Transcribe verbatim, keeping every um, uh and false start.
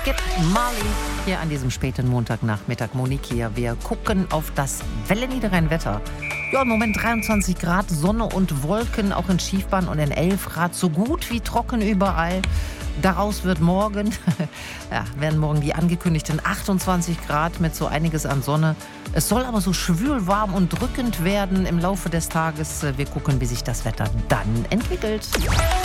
Skip Marley hier an diesem späten Montagnachmittag. Monique hier. Wir gucken auf das Welle-Niederrhein-Wetter. Ja, im Moment dreiundzwanzig Grad, Sonne und Wolken, auch in Schiefbahn und in elf Grad. So gut wie trocken überall. Daraus wird morgen, ja, werden morgen die angekündigten achtundzwanzig Grad mit so einiges an Sonne. Es soll aber so schwül, warm und drückend werden im Laufe des Tages. Wir gucken, wie sich das Wetter dann entwickelt.